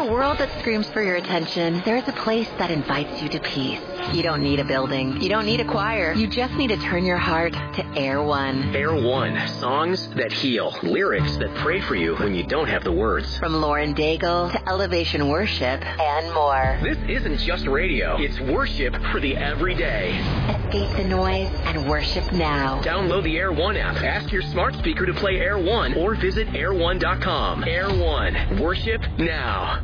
world that screams for your attention, there is a place that invites you to peace. You don't need a building. You don't need a choir. You just need to turn your heart to Air One. Air One. Songs that heal. Lyrics that pray for you when you don't have the words. From Lauren Daigle to Elevation Worship and more. This isn't just radio. It's worship for the everyday. Escape the noise and worship now. Download the Air One app. Ask your smart speaker to play Air One or visit air1.com. Air One. Worship now.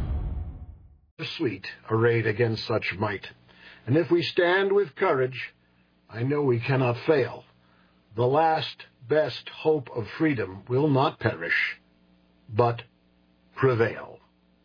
Sweet, arrayed against such might. And if we stand with courage, I know we cannot fail. The last best hope of freedom will not perish, but prevail.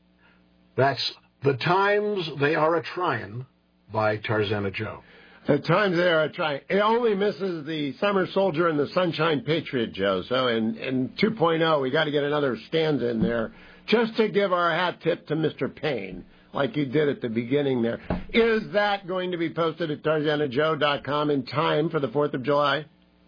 That's The Times They Are A-Tryin' by Tarzana Joe. The Times They Are A-Tryin'. It only misses the Summer Soldier and the Sunshine Patriot, Joe. So in 2.0, we got to get another stanza in there just to give our hat tip to Mr. Payne, like you did at the beginning there. Is that going to be posted at TarzanaJoe.com in time for the 4th of July?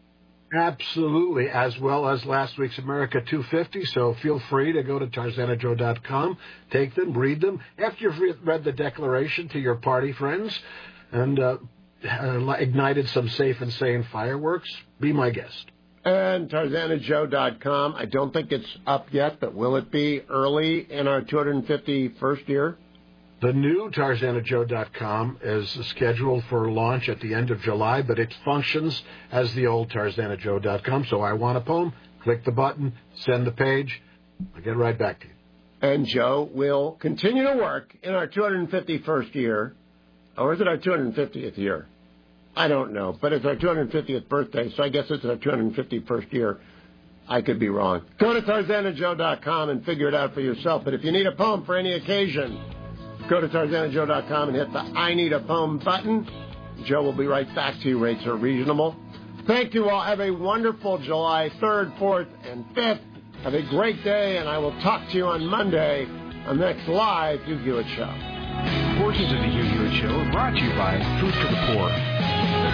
Absolutely, as well as last week's America 250, so feel free to go to TarzanaJoe.com, take them, read them. After you've read the declaration to your party friends and ignited some safe and sane fireworks, be my guest. And TarzanaJoe.com, I don't think it's up yet, but will it be early in our 251st year? The new TarzanaJoe.com is scheduled for launch at the end of July, but it functions as the old TarzanaJoe.com. So I want a poem, click the button, send the page. I'll get right back to you. And Joe will continue to work in our 251st year. Or is it our 250th year? I don't know, but it's our 250th birthday, so I guess it's our 251st year. I could be wrong. Go to TarzanaJoe.com and figure it out for yourself. But if you need a poem for any occasion, go to TarzanaJoe.com and hit the I Need a Poem button. Joe will be right back to you. Rates are reasonable. Thank you all. Have a wonderful July 3rd, 4th, and 5th. Have a great day, and I will talk to you on Monday on the next live Hugh Hewitt Show. Portions of the Hugh Hewitt Show are brought to you by Food for the Poor.